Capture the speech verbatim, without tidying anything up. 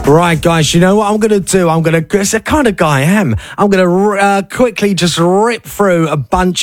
Right, guys, you know what I'm going to do? I'm going to, it's the kind of guy I am. I'm going to uh, quickly just rip through a bunch